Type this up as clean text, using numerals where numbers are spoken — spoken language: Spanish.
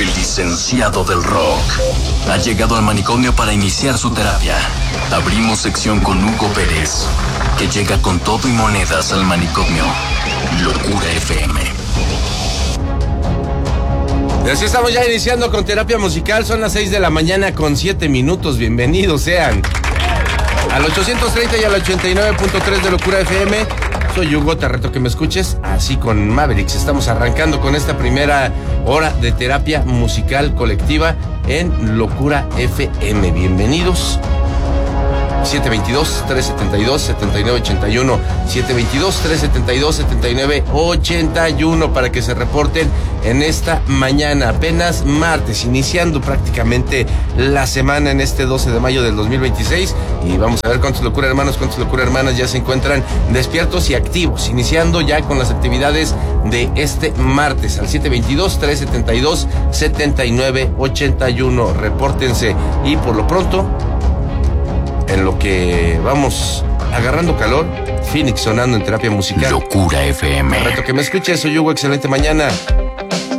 El licenciado del rock ha llegado al manicomio para iniciar su terapia. Abrimos sección con Hugo Pérez, que llega con todo y monedas al manicomio. Locura FM. Y así estamos ya iniciando con terapia musical. Son las 6 de la mañana con 7 minutos. Bienvenidos sean al 830 y al 89.3 de Locura FM. Soy Hugo, te reto que me escuches así con Mavericks. Estamos arrancando con esta primera hora de terapia musical colectiva en Locura FM. Bienvenidos. 722-372-7981 722-372-7981 para que se reporten en esta mañana, apenas martes, iniciando prácticamente la semana en este 12 de mayo del 2026, y vamos a ver cuántos Locura Hermanos, cuántos Locura Hermanas ya se encuentran despiertos y activos, iniciando ya con las actividades de este martes al 722-372-7981. Repórtense, y por lo pronto, en lo que vamos agarrando calor, Phoenix sonando en terapia musical. Locura FM. Reto que me escuches, soy Hugo, excelente mañana.